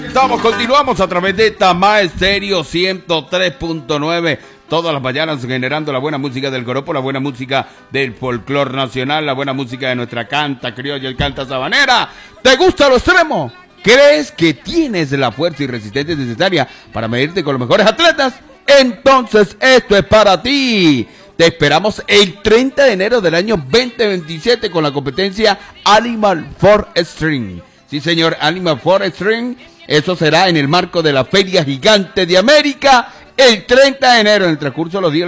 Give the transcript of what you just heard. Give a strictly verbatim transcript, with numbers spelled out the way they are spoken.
Estamos, continuamos a través de Tama Estéreo ciento tres punto nueve. Todas las mañanas generando la buena música del joropo, la buena música del folclor nacional, la buena música de nuestra canta criolla, el canta sabanera. ¿Te gusta lo extremo? ¿Crees que tienes la fuerza y resistencia necesaria para medirte con los mejores atletas? Entonces esto es para ti. Te esperamos el treinta de enero del año veinte veintisiete con la competencia Animal for String. Sí, señor, Animal for String. Eso será en el marco de la Feria Gigante de América el treinta de enero en el transcurso de los días.